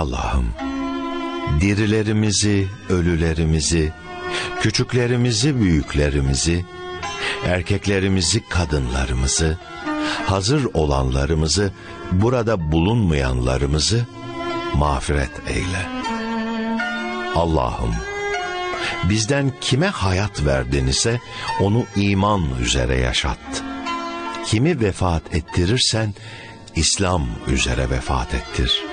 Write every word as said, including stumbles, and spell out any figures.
Allah'ım, dirilerimizi, ölülerimizi, küçüklerimizi, büyüklerimizi, erkeklerimizi, kadınlarımızı, hazır olanlarımızı, burada bulunmayanlarımızı mağfiret eyle. Allah'ım, bizden kime hayat verdin ise onu iman üzere yaşat. Kimi vefat ettirirsen İslam üzere vefat ettir.